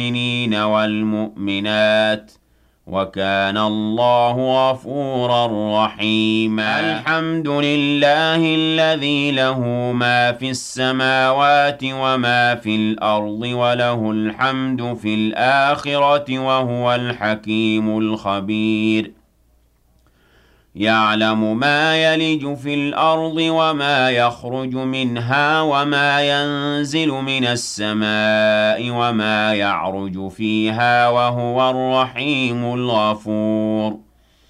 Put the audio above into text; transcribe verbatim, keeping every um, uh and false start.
المؤمنين والمؤمنات وكان الله غفورا رحيما. الحمد لله الذي له ما في السماوات وما في الأرض وله الحمد في الآخرة وهو الحكيم الخبير. يعلم ما يلج في الأرض وما يخرج منها وما ينزل من السماء وما يعرج فيها وهو الرحيم الغفور.